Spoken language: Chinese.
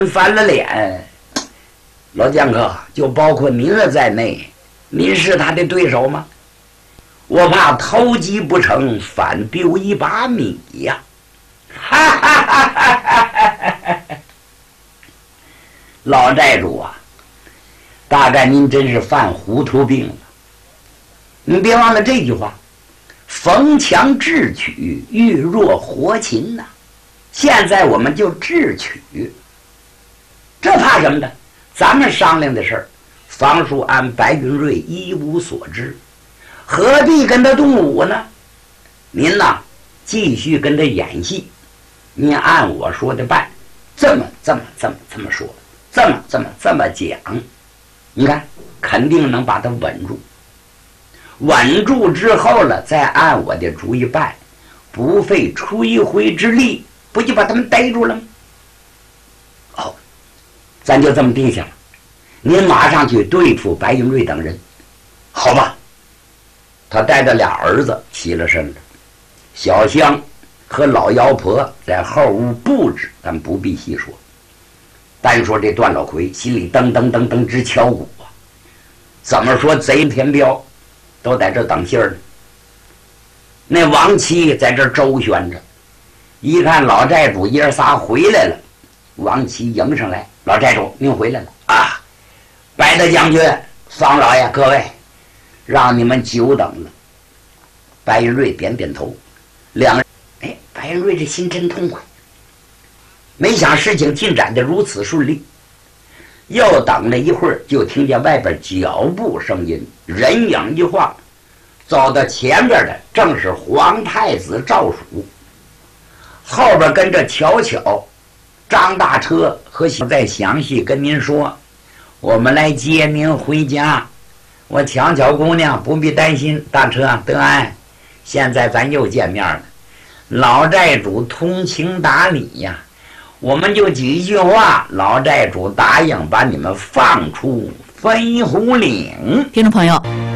翻了脸。老江哥，就包括您了在内，您是他的对手吗？我怕投机不成，反丢一把米呀！哈哈哈哈哈！老债主啊，大概您真是犯糊涂病了。你别忘了这句话：逢强智取，遇弱活擒呐。现在我们就智取，这怕什么呢？咱们商量的事儿，房叔安、白云瑞一无所知，何必跟他动武呢？您呐，继续跟他演戏，您按我说的办，这么说，这么讲，你看肯定能把他稳住。稳住之后了，再按我的主意办，不费吹灰之力，不就把他们逮住了吗？哦，咱就这么定下了。您马上去对付白云瑞等人，好吧？他带着俩儿子起了身了，小香和老妖婆在后屋布置，咱不必细说。单说这段老奎心里噔噔噔噔直敲鼓啊！怎么说贼田彪都在这等信儿呢？那王七在这周旋着，一看老债主爷儿仨回来了，王七迎上来：“老债主，您回来了啊！白大将军、方老爷，各位，让你们久等了。”白云瑞点点头，两人，白云瑞这心真痛快，没想事情进展得如此顺利。又等了一会儿，就听见外边脚步声音，人影一晃，走到前边的正是皇太子赵曙，后边跟着巧巧、张大车和再详细跟您说，我们来接您回家。我巧巧姑娘不必担心，大车德安，现在咱又见面了。老债主通情达理呀，我们就几句话，老债主答应把你们放出飞虎岭。 听众朋友，